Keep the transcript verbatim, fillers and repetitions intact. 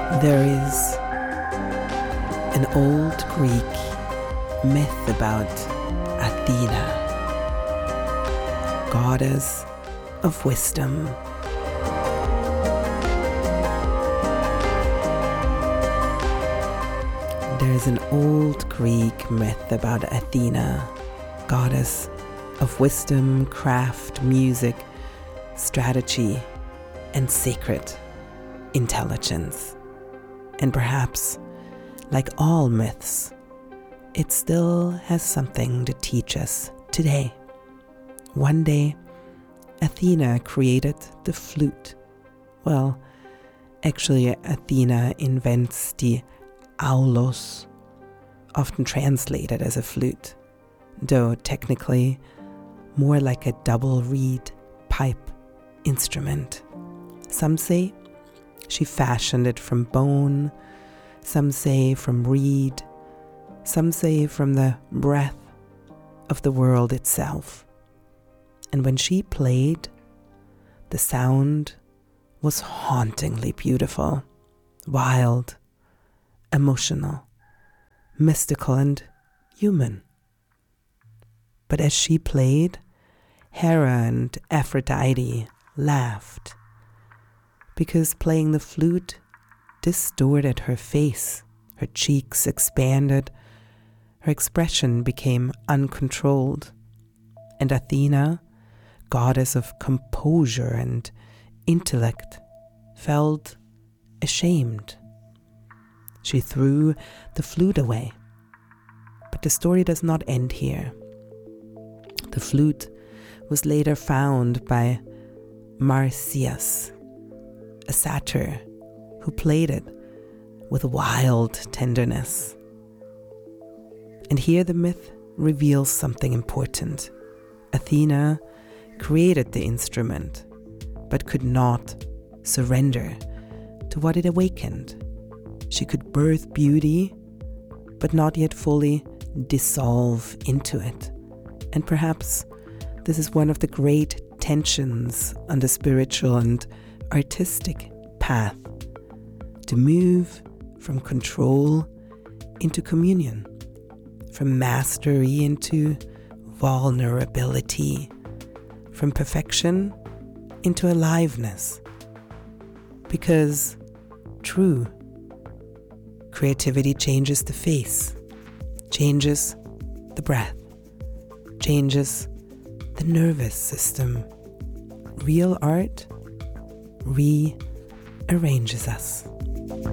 There is an old Greek myth about Athena, goddess of wisdom. There is an old Greek myth about Athena, goddess of wisdom, craft, music, strategy, and sacred intelligence. And perhaps, like all myths, it still has something to teach us today. One day, Athena created the flute. Well, actually, Athena invents the aulos, often translated as a flute, though technically more like a double reed pipe instrument. Some say she fashioned it from bone, some say from reed, some say from the breath of the world itself. And when she played, the sound was hauntingly beautiful, wild, emotional, mystical, and human. But as she played, Hera and Aphrodite laughed, because playing the flute distorted her face, her cheeks expanded, her expression became uncontrolled, and Athena, goddess of composure and intellect, felt ashamed. She threw the flute away. But the story does not end here. The flute was later found by Marsyas, a satyr who played it with wild tenderness. And here the myth reveals something important. Athena created the instrument, but could not surrender to what it awakened. She could birth beauty, but not yet fully dissolve into it. And perhaps this is one of the great tensions on the spiritual and artistic path, to move from control into communion, from mastery into vulnerability, from perfection into aliveness. Because true creativity changes the face, changes the breath, changes the nervous system. Real art rearranges us.